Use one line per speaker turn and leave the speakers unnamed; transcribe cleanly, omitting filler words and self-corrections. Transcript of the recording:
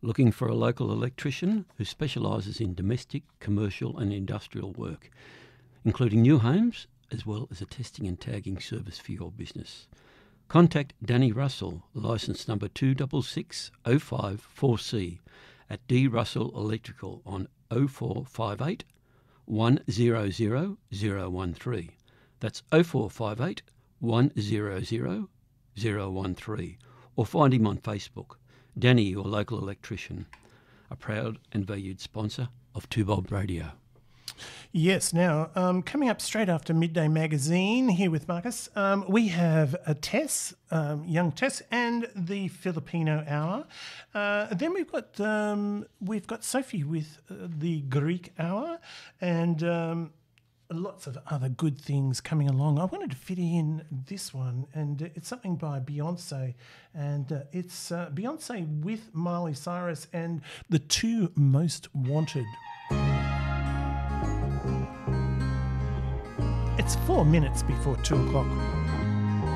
Looking for a local electrician who specialises in domestic, commercial and industrial work, including new homes as well as a testing and tagging service for your business. Contact Danny Russell, licence number 266054C at D Russell Electrical on 0458 100 013. That's 0458 100 013. Or find him on Facebook. Danny, your local electrician, a proud and valued sponsor of 2Bob Radio.
Yes, now, coming up straight after Midday Magazine, here with Marcus, we have a Tess, young Tess, and the Filipino Hour. Then we've got Sophie with the Greek Hour, and lots of other good things coming along. I wanted to fit in this one, and it's something by Beyonce, and it's Beyonce with Miley Cyrus and the Two Most Wanted. It's 4 minutes before 2 o'clock.